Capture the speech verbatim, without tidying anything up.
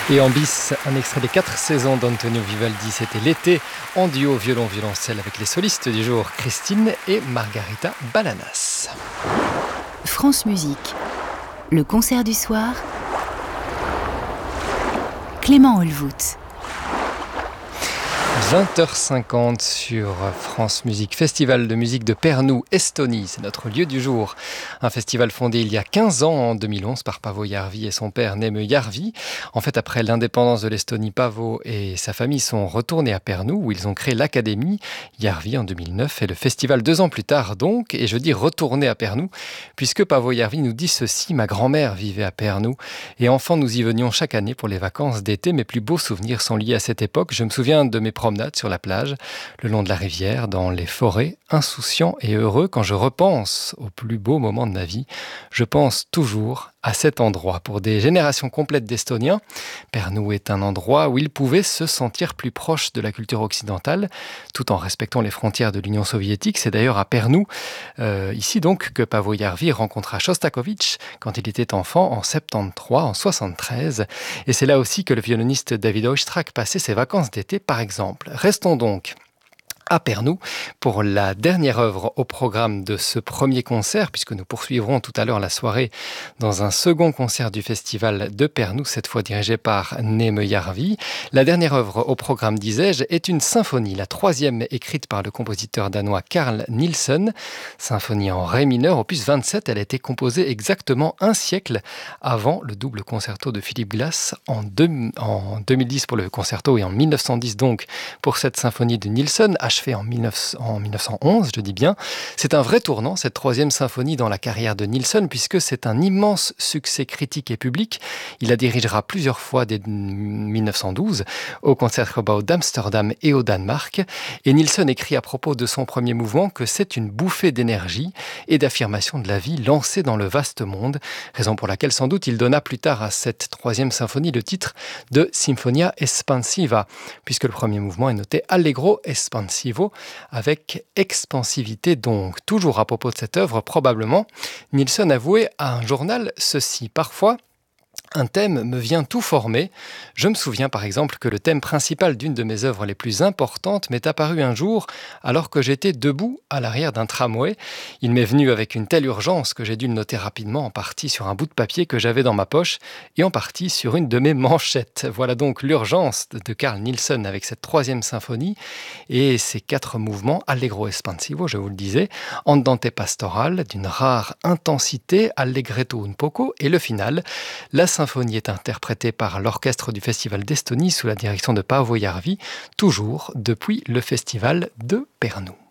Et en bis, un extrait des quatre saisons d'Antonio Vivaldi, c'était l'été, en duo violon-violoncelle avec les solistes du jour, Christine et Margarita Balanas. France Musique, le concert du soir, Clément Holvout. vingt heures cinquante sur France Musique, festival de musique de Pärnu, Estonie, c'est notre lieu du jour. Un festival fondé il y a quinze ans, en deux mille onze, par Paavo Järvi et son père Neeme Järvi. En fait, après l'indépendance de l'Estonie, Paavo et sa famille sont retournés à Pärnu, où ils ont créé l'Académie Järvi en deux mille neuf, et le festival deux ans plus tard donc, et je dis retourner à Pärnu, puisque Paavo Järvi nous dit ceci: ma grand-mère vivait à Pärnu, et enfant nous y venions chaque année pour les vacances d'été. Mes plus beaux souvenirs sont liés à cette époque. Je me souviens de mes promenades sur la plage, le long de la rivière, dans les forêts, insouciant et heureux. Quand je repense aux plus beaux moments de ma vie, je pense toujours à cet endroit. Pour des générations complètes d'Estoniens, Pärnu est un endroit où ils pouvaient se sentir plus proches de la culture occidentale, tout en respectant les frontières de l'Union soviétique. C'est d'ailleurs à Pärnu, euh, ici donc, que Paavo Järvi rencontra Shostakovich quand il était enfant, en soixante-treize, en soixante-treize. Et c'est là aussi que le violoniste David Oistrakh passait ses vacances d'été, par exemple. Restons donc à Pärnu pour la dernière œuvre au programme de ce premier concert, puisque nous poursuivrons tout à l'heure la soirée dans un second concert du festival de Pärnu, cette fois dirigé par Neeme Järvi. La dernière œuvre au programme, disais-je, est une symphonie, la troisième écrite par le compositeur danois Carl Nielsen, symphonie en ré mineur, opus vingt-sept. Elle a été composée exactement un siècle avant le double concerto de Philip Glass en, deux, en deux mille dix pour le concerto et en mille neuf cent dix donc pour cette symphonie de Nielsen, fait en, mille neuf cents, en mille neuf cent onze, je dis bien. C'est un vrai tournant, cette troisième symphonie dans la carrière de Nielsen, puisque c'est un immense succès critique et public. Il la dirigera plusieurs fois dès mille neuf cent douze au Concertgebouw d'Amsterdam et au Danemark. Et Nielsen écrit à propos de son premier mouvement que c'est une bouffée d'énergie et d'affirmation de la vie lancée dans le vaste monde, raison pour laquelle sans doute il donna plus tard à cette troisième symphonie le titre de Symphonia Espansiva, puisque le premier mouvement est noté Allegro Espansivo, avec expansivité donc. Toujours à propos de cette œuvre, probablement, Nielsen avouait à un journal ceci: parfois, un thème me vient tout former. Je me souviens par exemple que le thème principal d'une de mes œuvres les plus importantes m'est apparu un jour alors que j'étais debout à l'arrière d'un tramway. Il m'est venu avec une telle urgence que j'ai dû le noter rapidement, en partie sur un bout de papier que j'avais dans ma poche et en partie sur une de mes manchettes. Voilà donc l'urgence de Carl Nielsen avec cette troisième symphonie et ses quatre mouvements Allegro Espansivo, je vous le disais, Andante pastoral d'une rare intensité, Allegretto un poco, et le final, la symphonie est interprétée par l'orchestre du Festival d'Estonie sous la direction de Paavo Järvi, toujours depuis le festival de Pärnu.